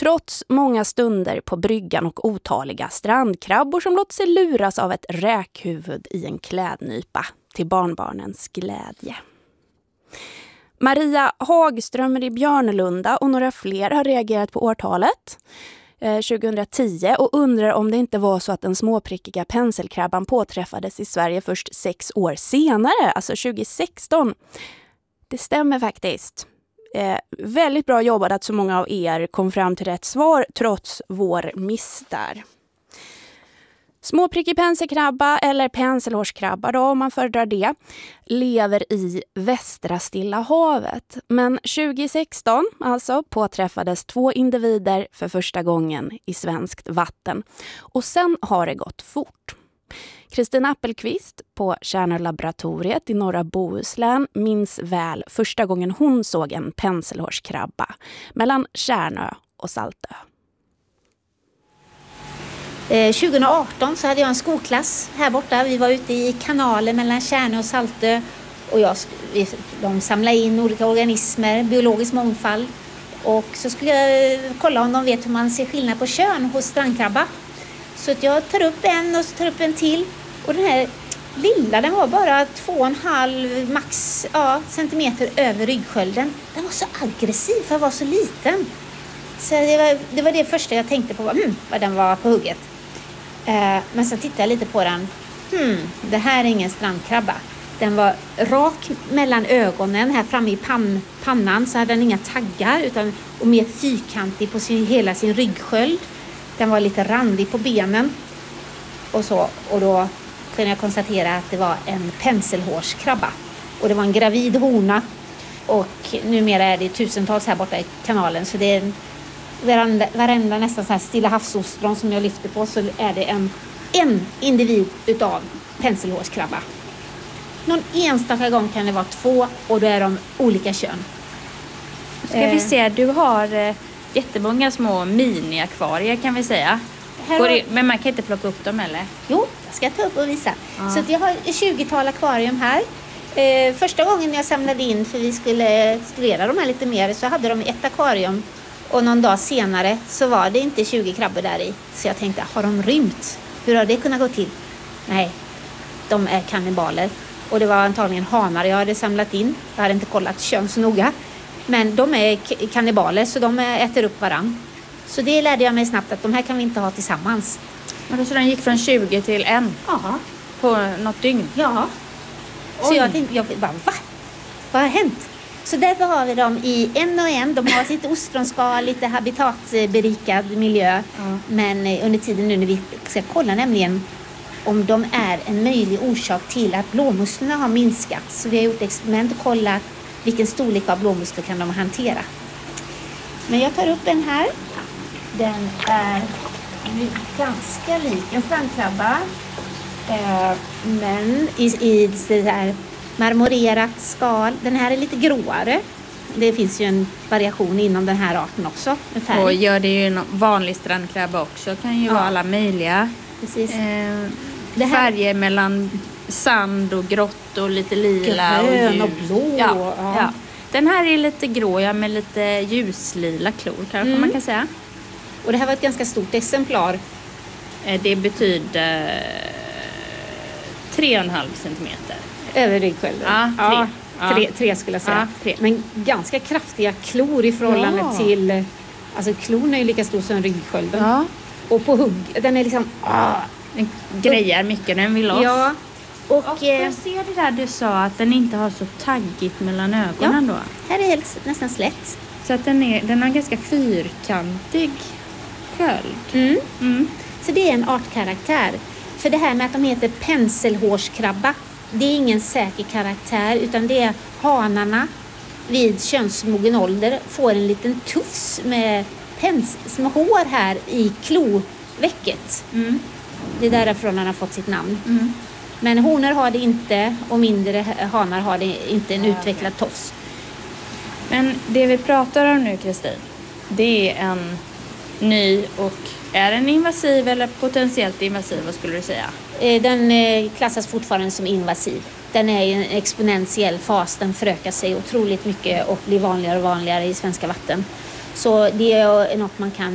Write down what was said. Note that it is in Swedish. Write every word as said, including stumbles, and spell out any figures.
Trots många stunder på bryggan och otaliga strandkrabbor som låter sig luras av ett räkhuvud i en klädnypa till barnbarnens glädje. Maria Hagström i Björnlunda och några fler har reagerat på årtalet eh, tjugohundratio och undrar om det inte var så att den småprickiga penselkrabban påträffades i Sverige först sex år senare, alltså tjugohundrasexton. Det stämmer faktiskt. Eh, väldigt bra jobbat att så många av er kom fram till rätt svar trots vår miss där. Småprickig penselkrabba eller penselhårskrabba då, om man föredrar det, lever i västra Stilla havet. Men tjugohundrasexton alltså påträffades två individer för första gången i svenskt vatten. Och sen har det gått fort. Kristina Appelqvist på Tjärnölaboratoriet i norra Bohuslän minns väl första gången hon såg en penselhårskrabba mellan Tjärnö och Saltö. Eh, tjugohundraarton så hade jag en skolklass här borta. Vi var ute i kanalen mellan Tjärnö och Saltö. Och jag, vi, de samlade in olika organismer, biologisk mångfald. Och så skulle jag kolla om de vet hur man ser skillnad på kön hos strandkrabba. Så att jag tar upp en och så tar upp en till. Och den här lilla, den var bara två och en halv max ja, centimeter över ryggskölden. Den var så aggressiv för att vara så liten. Så det var det, var det första jag tänkte på, mm, vad den var på hugget. Eh, men så tittade jag lite på den. Hmm, det här är ingen strandkrabba. Den var rak mellan ögonen. Här framme i pan, pannan så hade den inga taggar utan, och mer fyrkantig på sin, hela sin ryggsköld. Den var lite randig på benen. Och, så, och då kunde jag konstatera att det var en penselhårskrabba. Och det var en gravid hona. Och numera är det tusentals här borta i kanalen. Så det är en, varenda, varenda nästan så här stilla havsostron som jag lyfter på så är det en, en individ utav penselhårskrabba. Någon enstaka gång kan det vara två och då är de olika kön. Ska eh. vi se, du har eh, jättemånga små mini-akvarier kan vi säga. Går det, men man kan inte plocka upp dem eller? Jo, jag ska ta upp och visa. Ja. Så att jag har ett tjugotal akvarium här. Eh, första gången jag samlade in för vi skulle studera de här lite mer så hade de ett akvarium. Och någon dag senare så var det inte tjugo krabbor där i. Så jag tänkte, har de rymt? Hur har det kunnat gå till? Nej, de är kannibaler. Och det var antagligen hanar jag hade samlat in. Jag hade inte kollat kön så noga. Men de är k- kannibaler så de äter upp varann. Så det lärde jag mig snabbt att de här kan vi inte ha tillsammans. Men då så den gick från tjugo till en? Ja. På något dygn? Ja. Så Oj. jag tänkte, jag bara, va? Vad har hänt? Så därför har vi dem i en och en. De har sitt ostronskal, lite habitatberikad miljö. Ja. Men under tiden nu när vi ska kolla nämligen om de är en möjlig orsak till att blåmusklerna har minskat. Så vi har gjort experiment och kollat vilken storlek av blåmuskler kan de hantera. Men jag tar upp en här. Den är ganska lik en strandkrabba. Eh, men i, i det här marmorerat skal. Den här är lite gråare. Det finns ju en variation inom den här arten också. Och gör det ju en vanlig strandkrabba också. Det kan ju ja. vara alla möjliga Precis. Eh, det här... färger mellan sand och grått och lite lila. Grön och, och blå. Ja, ja. ja. Den här är lite grå ja, med lite ljuslila klor kanske mm. man kan säga. Och det här var ett ganska stort exemplar. Eh, det betyder tre och en halv centimeter. Över ryggskölden. Ja, tre. Ja, tre, tre skulle jag säga. Ja, tre. Men ganska kraftiga klor i förhållande ja. till... Alltså klon är ju lika stor som ryggskölden. Ja. Och på hugg, den är liksom... Ah, den grejar mycket, den vill oss. Ja. Och, och jag ser det där du sa att den inte har så taggigt mellan ögonen ja. då. Här är helt nästan slätt. Så att den, är, den har en ganska fyrkantig sköld. Mm. Mm. Så det är en artkaraktär. För det här med att de heter penselhårskrabba, det är ingen säker karaktär utan det är hanarna vid könsmogen ålder får en liten tufs med pens, små hår här i klovecket. Mm. Det är därifrån han har fått sitt namn. Mm. Men honor har det inte och mindre hanar har det inte en utvecklad tofs. Men det vi pratar om nu, Kristin, det är en ny och är den invasiv eller potentiellt invasiv, vad skulle du säga? Den klassas fortfarande som invasiv. Den är i en exponentiell fas, den förökar sig otroligt mycket och blir vanligare och vanligare i svenska vatten. Så det är något man kan